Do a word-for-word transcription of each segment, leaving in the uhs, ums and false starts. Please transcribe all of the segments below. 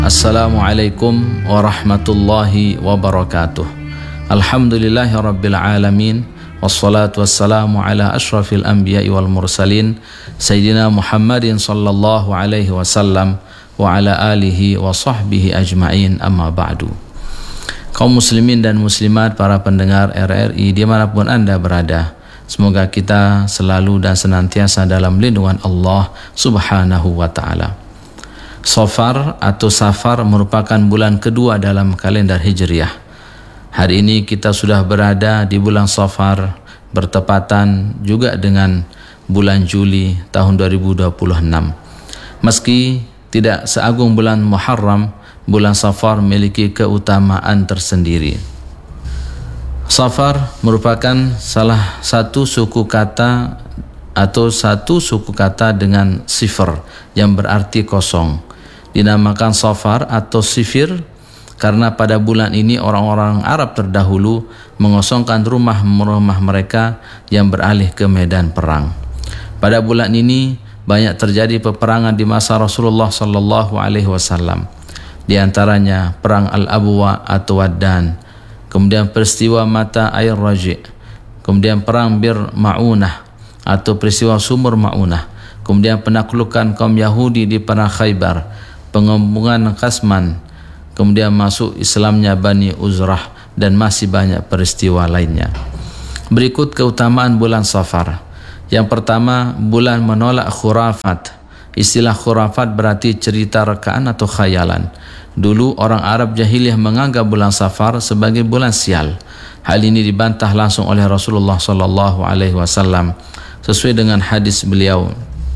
Assalamualaikum warahmatullahi wabarakatuh. Alhamdulillahi rabbil alamin. Wassalatu wassalamu ala ashrafil anbiya'i wal mursalin Sayyidina Muhammadin sallallahu alaihi wasallam wa ala alihi wa sahbihi ajma'in, amma ba'du. Kaum muslimin dan muslimat, para pendengar R R I dimanapun Anda berada, semoga kita selalu dan senantiasa dalam lindungan Allah subhanahu wa ta'ala. Safar atau Safar merupakan bulan kedua dalam kalender Hijriah. Hari ini kita sudah berada di bulan Safar, bertepatan juga dengan bulan Juli tahun dua ribu dua puluh enam. Meski tidak seagung bulan Muharram, bulan Safar memiliki keutamaan tersendiri. Safar merupakan salah satu suku kata atau satu suku kata dengan sifar yang berarti kosong. Dinamakan Safar atau sifir karena pada bulan ini orang-orang Arab terdahulu mengosongkan rumah-rumah mereka yang beralih ke medan perang. Pada bulan ini banyak terjadi peperangan di masa Rasulullah sallallahu alaihi wasallam. Di antaranya perang Al-Abwa atau Waddan, kemudian peristiwa mata air Raji', kemudian perang Bir Ma'unah atau peristiwa sumur Ma'unah, kemudian penaklukan kaum Yahudi di perang Khaybar, pengembangan Kasman, kemudian masuk Islamnya Bani Uzrah, dan masih banyak peristiwa lainnya. Berikut keutamaan bulan Safar. Yang pertama, bulan menolak khurafat. Istilah khurafat berarti cerita rekaan atau khayalan. Dulu orang Arab jahiliyah menganggap bulan Safar sebagai bulan sial. Hal ini dibantah langsung oleh Rasulullah sallallahu alaihi wasallam sesuai dengan hadis beliau,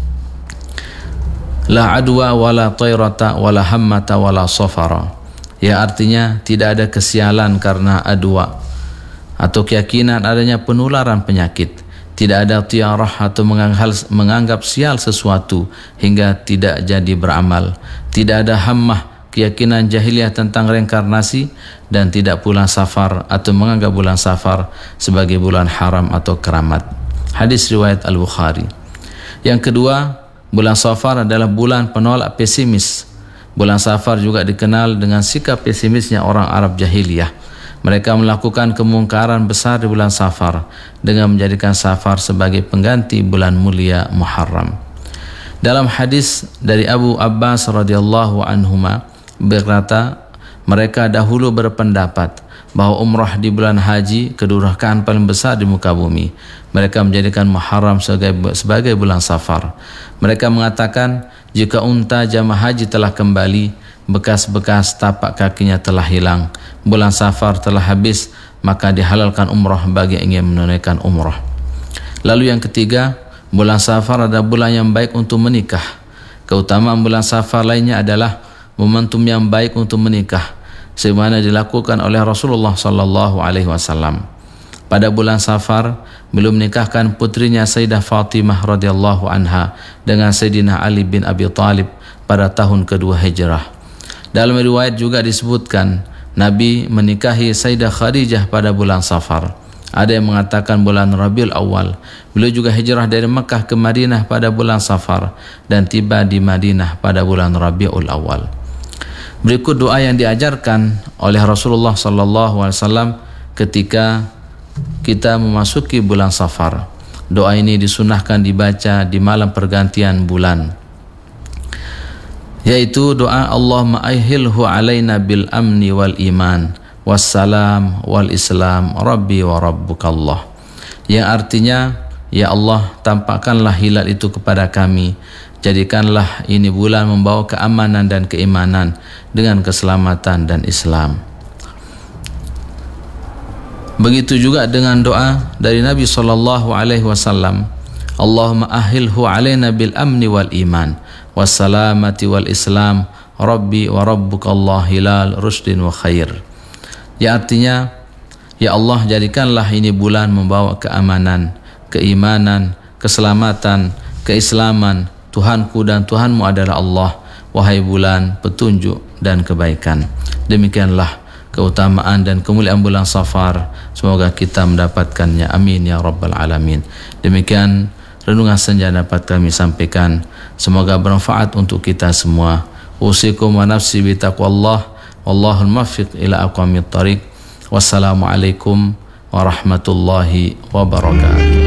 la adwa wala tayrata wala hammata wala safara. Ya, artinya tidak ada kesialan karena adwa atau keyakinan adanya penularan penyakit. Tidak ada tiarah atau menganggap sial sesuatu hingga tidak jadi beramal. Tidak ada hammah, keyakinan jahiliyah tentang reinkarnasi, dan tidak pula safar atau menganggap bulan Safar sebagai bulan haram atau keramat. Hadis riwayat Al-Bukhari. Yang kedua, bulan Safar adalah bulan penolak pesimis. Bulan Safar juga dikenal dengan sikap pesimisnya orang Arab jahiliyah. Mereka melakukan kemungkaran besar di bulan Safar dengan menjadikan Safar sebagai pengganti bulan mulia Muharram. Dalam hadis dari Abu Abbas radhiyallahu anhuma berkata, mereka dahulu berpendapat bahwa umrah di bulan haji kedurhakaan paling besar di muka bumi. Mereka menjadikan Muharram sebagai, sebagai bulan Safar. Mereka mengatakan jika unta jamaah haji telah kembali, bekas-bekas tapak kakinya telah hilang, bulan Safar telah habis, maka dihalalkan umrah bagi yang ingin menunaikan umrah. Lalu yang ketiga, bulan Safar adalah bulan yang baik untuk menikah. Keutamaan bulan Safar lainnya adalah momentum yang baik untuk menikah, sebagaimana dilakukan oleh Rasulullah sallallahu alaihi wasallam. Pada bulan Safar, beliau menikahkan putrinya Sayyidah Fatimah radhiyallahu anha dengan Sayyidina Ali bin Abi Thalib pada tahun kedua Hijrah. Dalam riwayat juga disebutkan Nabi menikahi Sayyidah Khadijah pada bulan Safar. Ada yang mengatakan bulan Rabiul Awal. Beliau juga hijrah dari Mekah ke Madinah pada bulan Safar dan tiba di Madinah pada bulan Rabiul Awal. Berikut doa yang diajarkan oleh Rasulullah sallallahu alaihi wasallam ketika kita memasuki bulan Safar. Doa ini disunahkan dibaca di malam pergantian bulan, yaitu doa Allahumma aihilhu alaina bil amni wal iman wassalam wal islam rabbi wa rabbukallah, yang artinya, ya Allah, tampakkanlah hilal itu kepada kami, jadikanlah ini bulan membawa keamanan dan keimanan dengan keselamatan dan Islam. Begitu juga dengan doa dari Nabi sallallahu alaihi wasallam, Allahumma ahilhu alaina bil amni wal iman wassalamati wal islam rabbi wa rabbukallah hilal rusdin wa khair. Ya, artinya, ya Allah, jadikanlah ini bulan membawa keamanan, keimanan, keselamatan, keislaman. Tuhanku dan Tuhanmu adalah Allah, wahai bulan petunjuk dan kebaikan. Demikianlah keutamaan dan kemuliaan bulan Safar. Semoga kita mendapatkannya, amin ya rabbal alamin. Demikian renungan senja dapat kami sampaikan. Semoga bermanfaat untuk kita semua. usikum wa nafsi bi taqwallah wallahul muwaffiq ila aqwamit thariq. Wassalamualaikum warahmatullahi wabarakatuh.